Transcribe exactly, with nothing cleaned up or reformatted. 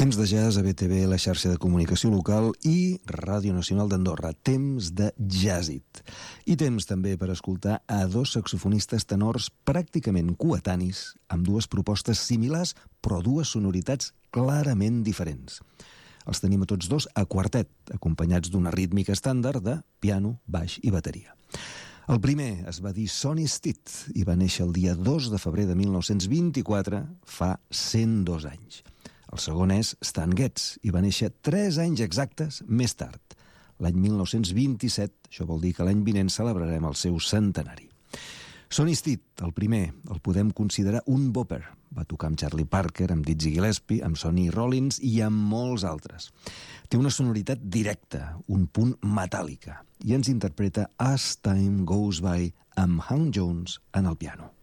Temps de jazz a B T V, la xarxa de comunicació local, i Ràdio Nacional d'Andorra. Temps de Jazzit. I temps també per escoltar a dos saxofonistes tenors pràcticament coetanis, amb dues propostes similars, però dues sonoritats clarament diferents. Els tenim a tots dos a quartet, acompanyats d'una rítmica estàndard de piano, baix i bateria. El primer es va dir Sonny Stitt i va néixer el dia dos de febrer de mil nou-cents vint-i-quatre, fa cent dos anys. El segon és Stan Getz i va néixer tres anys exactes més tard, l'any mil nou-cents vint-i-set, això vol dir que l'any vinent celebrarem el seu centenari. Sonny Stitt, el primer, el podem considerar un bopper. Va tocar amb Charlie Parker, amb Dizzy Gillespie, amb Sonny Rollins i amb molts altres. Té una sonoritat directa, un punt metàl·lica, i ens interpreta As Time Goes By amb Hank Jones en el piano.